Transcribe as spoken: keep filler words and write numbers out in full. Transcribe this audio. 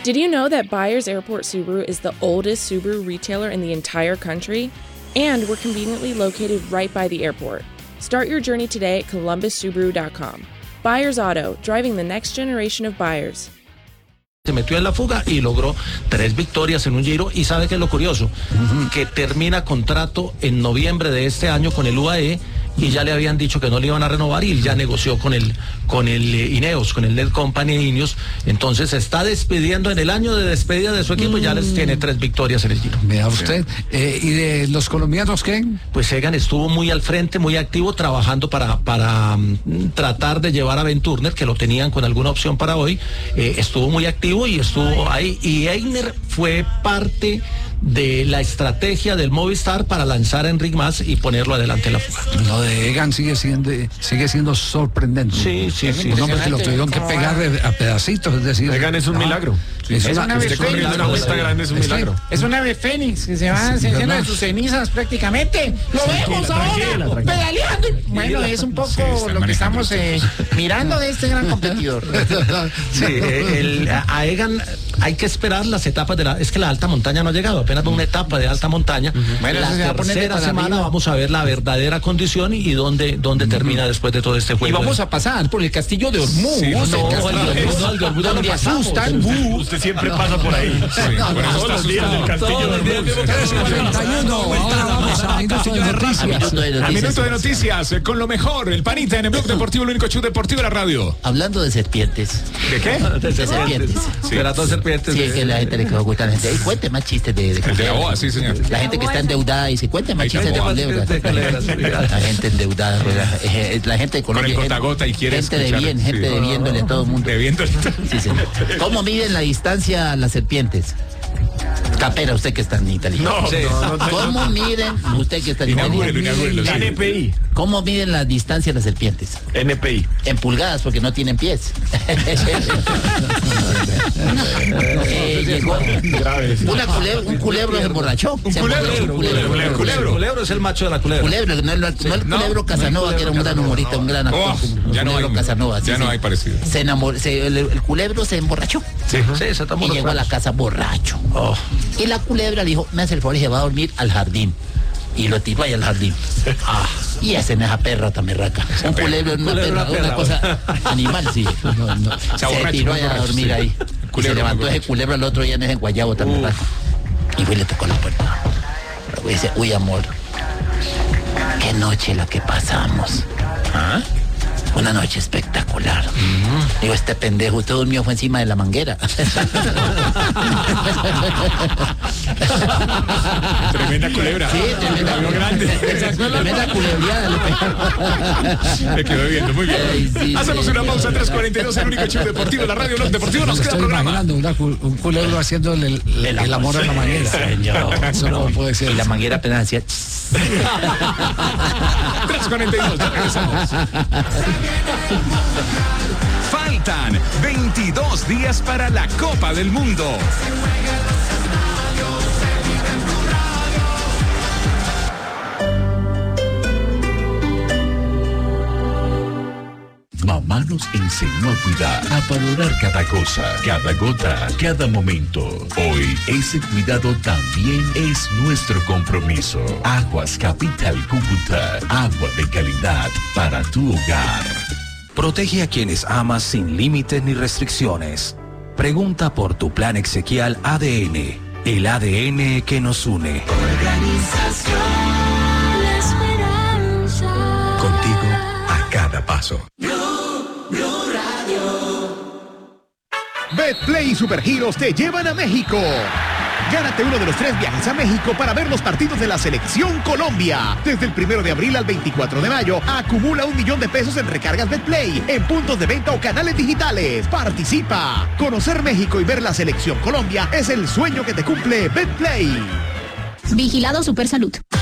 Did you know that Byers Airport Subaru is the oldest Subaru retailer in the entire country? And we're conveniently located right by the airport. Start your journey today at columbus subaru dot com. Byers Auto, driving the next generation of buyers. Se metió en la fuga y logró tres victorias en un Giro. Y ¿sabe qué es lo curioso? Uh-huh. Que termina contrato en noviembre de este año con el U A E y ya le habían dicho que no le iban a renovar y él ya negoció con el con el eh, Ineos, con el Net Company Ineos. Entonces se está despidiendo en el año de despedida de su equipo y mm. ya les tiene tres victorias en el Giro. Vea usted. Eh, ¿Y de los colombianos qué? Pues Egan estuvo muy al frente, muy activo, trabajando para, para um, tratar de llevar a Ben Turner, que lo tenían con alguna opción para hoy. Eh, estuvo muy activo y estuvo ahí. Y Eigner fue parte de la estrategia del Movistar para lanzar a Enric Mas y ponerlo adelante en la fuga. Lo de Egan sigue siendo sigue siendo sorprendente. Sí, sí, sí. Un hombre que lo tuvieron que pegar a pedacitos, es decir. Egan es un no, milagro. Sí, es, es una, una ave fénix. Una vuelta grande es un milagro. Es una ave fénix que se va sí, encendiendo de sus cenizas prácticamente. Lo vemos ahora pedaleando. Bueno, es un poco sí, lo que estamos eh, mirando de este gran competidor. Sí, eh, el, a Egan hay que esperar las etapas de la... Es que la alta montaña no ha llegado, apenas una etapa de alta montaña. Uh-huh. Bueno, la tercera semana arriba. Vamos a ver la verdadera condición y dónde, dónde uh-huh. termina después de todo este juego. Y vamos a pasar por el castillo de Ormuz. Sí, no, no, el de Ormuz donde asustan. Usted siempre pasa por ahí. Sí, por eso está asustado del castillo de Ormuz. Vamos a Minuto de Noticias. A Minuto de Noticias, con lo mejor, el Panita en el Blog Deportivo, el único show deportivo de la radio. Hablando de serpientes. ¿De qué? De serpientes. Sí, de las dos serpientes. Sí, es que la gente le gusta a la gente. Ahí cuente más chistes de, de culebras. De sí, señor. La gente que está endeudada dice, cuente más chistes de culebras. La gente endeudada, la gente de Colombia. Con el gota y quiere gente de bien, gente sí. debiéndole a todo el mundo. Debiéndole. Sí, señor. ¿Cómo miden la distancia las serpientes? Capera, usted que está en Italia. No, sí. no, no, ¿Cómo miden, usted que está en Italia? N P I. ¿Cómo miden la distancia de las serpientes? N P I. En pulgadas, porque no tienen pies. eh, llegó una culebra, un culebro se emborrachó. Un culebro. Un culebro. Un culebro. culebro es el macho de la culebra. Culebro, no el, no el no, culebro Casanova, no que era un gran humorista, un gran actor. Oh, ya no hay, Casanova, ya sí, no sí. hay parecido. Se enamoró, se, el, el culebro se emborrachó. Sí, sí, se tomó y llegó a la casa borracho. Oh. Y la culebra le dijo, me hace el favor y se va a dormir al jardín. Y lo tiró ahí al jardín. Ah, y esa en esa perra también raca. Un culebro en una perra, una, una cosa animal, sí. No, no. Se, se tiró allá a dormir sí. ahí. Y se levantó ese culebro el otro día en ese guayabo también raca. Y fue y le tocó la puerta. Y dice, uy amor, qué noche la que pasamos. ¿Ah? Una noche espectacular. Mm. Digo, este pendejo, usted durmió fue encima de la manguera. Tremenda culebra. Sí, tremenda culebra. Tremenda culebreada. Me quedó viendo, muy bien. Ay, sí, hacemos sí, una pausa, tres cuarenta y dos, el único show deportivo de la radio, Blog Deportivo, nos queda programa. Una, un culebro haciendo el, el, el, el amor a la manguera. Señor. Eso no puede ser. Y la manguera apenas hacía... tres cuarenta y dos, ya regresamos. Faltan veintidós días para la Copa del Mundo. Mamá nos enseñó a cuidar, a valorar cada cosa, cada gota, cada momento. Hoy ese cuidado también es nuestro compromiso. Aguas Capital Cúcuta, agua de calidad para tu hogar. Protege a quienes amas sin límites ni restricciones. Pregunta por tu plan exequial A D N, el A D N que nos une. Organización La Esperanza. Contigo a cada paso. Betplay y Supergiros te llevan a México. Gánate uno de los tres viajes a México para ver los partidos de la Selección Colombia. Desde el primero de abril al veinticuatro de mayo, acumula un millón de pesos en recargas Betplay, en puntos de venta o canales digitales. Participa. Conocer México y ver la Selección Colombia es el sueño que te cumple Betplay. Vigilado Supersalud.